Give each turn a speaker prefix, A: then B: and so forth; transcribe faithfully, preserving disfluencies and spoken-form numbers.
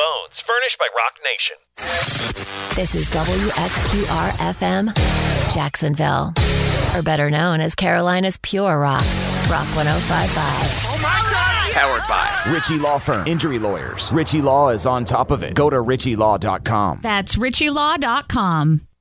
A: Bones, furnished by Rock Nation.
B: This is W X Q R F M, Jacksonville, or better known as Carolina's Pure Rock, Rock one oh five point five.
C: Oh my God!
D: Powered by Ritchie Law Firm. Injury lawyers. Ritchie Law is on top of it. Go to ritchie law dot com.
E: That's ritchie law dot com.